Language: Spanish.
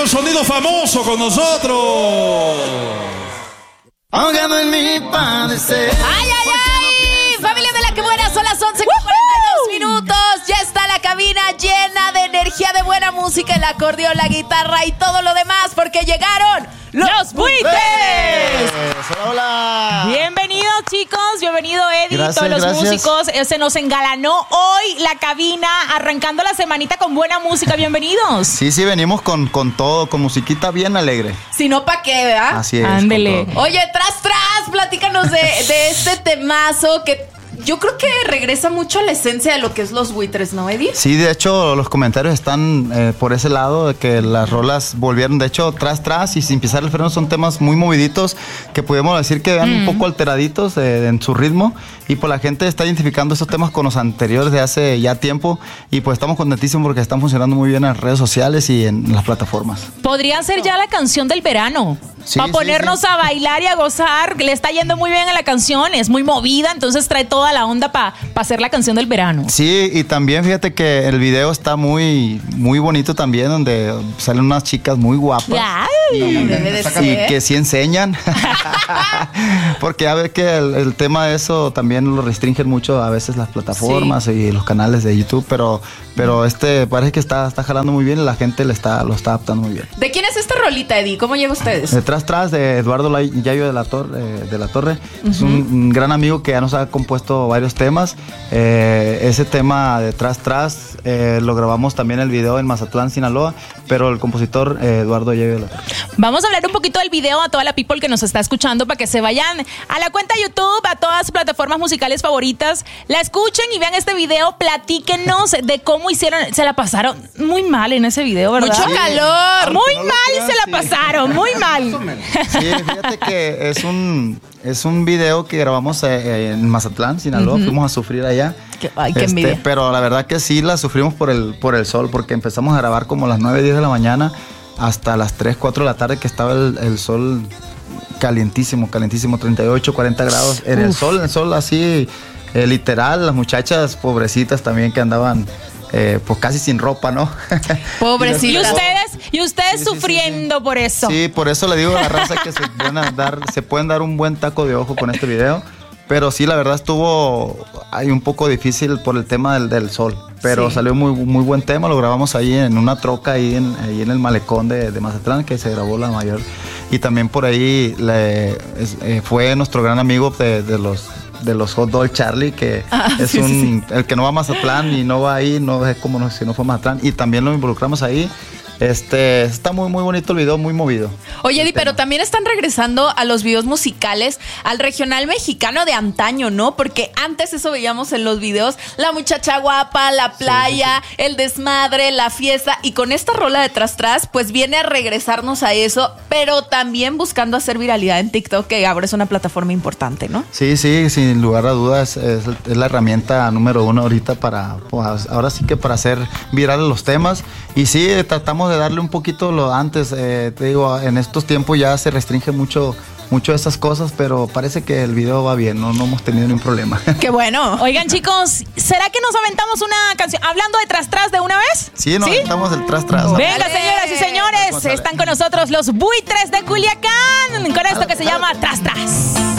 sonido famoso con nosotros. Ahogado en mi padecer. ¡Ay, ay, ay! Familia de la que buena, son las 11:42 minutos. Ya está la cabina llena de energía, de buena música, el acordeón, la guitarra y todo lo demás, porque llegaron los buitres. Hola, hola. Bienvenidos, chicos. Bienvenido, Eddie, Gracias, todos los gracias. músicos. Se nos engalanó hoy la cabina, arrancando la semanita con buena música. Bienvenidos. Sí, venimos con todo, con musiquita bien alegre. Si no, ¿pa' qué, verdad? Así es. Ándele. con todo. Oye, tras, platícanos de este temazo que yo creo que regresa mucho a la esencia de lo que es los buitres, ¿no, Eddie? Sí, de hecho, los comentarios están por ese lado, de que las rolas volvieron, de hecho, tras y sin pisar el freno, son temas muy moviditos, que podemos decir que van un poco alteraditos en su ritmo, y pues la gente está identificando esos temas con los anteriores de hace ya tiempo, y pues estamos contentísimos porque están funcionando muy bien en las redes sociales y en las plataformas. Podría ser ya la canción del verano. Sí, para ponernos a bailar y a gozar. Le está yendo muy bien a la canción, es muy movida, entonces trae toda la onda para hacer la canción del verano. Sí, y también fíjate que el video está muy, muy bonito también, donde salen unas chicas muy guapas. Ay, debe de ser. Y que sí enseñan. Porque a ver que el tema de eso también lo restringen mucho a veces las plataformas y los canales de YouTube, pero parece que está jalando muy bien y la gente lo está adaptando muy bien. ¿De quién es esta rolita, Eddie? ¿Cómo llega ustedes? Tras de Eduardo Yayo de la Torre. Es un gran amigo que ya nos ha compuesto varios temas. Ese tema de Tras lo grabamos también el video en Mazatlán, Sinaloa, pero el compositor Eduardo Yayo de la Torre. Vamos a hablar un poquito del video a toda la people que nos está escuchando para que se vayan a la cuenta de YouTube, a todas sus plataformas musicales favoritas, la escuchen y vean este video. Platíquenos de cómo hicieron. Se la pasaron muy mal en ese video, ¿verdad? Mucho calor. Muy mal se la pasaron, muy mal. Sí, fíjate que es un video que grabamos en Mazatlán, Sinaloa. Fuimos a sufrir allá. Ay, qué envidia. Pero la verdad que sí la sufrimos por el sol, porque empezamos a grabar como a las 9, 10 de la mañana hasta las 3, 4 de la tarde, que estaba el sol calientísimo, 38, 40 grados. En el sol así, literal, las muchachas pobrecitas también que andaban pues casi sin ropa, ¿no? Pobrecitas. Y ustedes sufriendo por eso. Sí, por eso le digo a la raza que se pueden dar un buen taco de ojo con este video. Pero sí, la verdad estuvo ahí un poco difícil por el tema del sol. Pero salió muy, muy buen tema. Lo grabamos ahí en una troca, ahí en el malecón de Mazatlán, que se grabó la mayor. Y también por ahí fue nuestro gran amigo de los Hot Dog, Charlie, que es el que no va a Mazatlán y no va ahí, no es como si no fue a Mazatlán. Y también lo involucramos ahí. Está muy, muy bonito el video, muy movido. Oye, Eddie, pero también están regresando a los videos musicales, al regional mexicano de antaño, ¿no? Porque antes eso veíamos en los videos, la muchacha guapa, la playa, el desmadre, la fiesta, y con esta rola de Tras, pues viene a regresarnos a eso, pero también buscando hacer viralidad en TikTok, que ahora es una plataforma importante, ¿no? Sí, sin lugar a dudas, es la herramienta número 1 ahorita ahora sí que para hacer virales los temas. Y sí, tratamos de darle un poquito lo antes, te digo, en estos tiempos ya se restringe mucho de esas cosas, pero parece que el video va bien, no hemos tenido ningún problema. ¡Qué bueno! Oigan, chicos, ¿será que nos aventamos una canción hablando de Tras de una vez? Sí, nos aventamos el Tras. Venga, señoras y señores, están con nosotros los buitres de Culiacán, con esto que se llama Tras.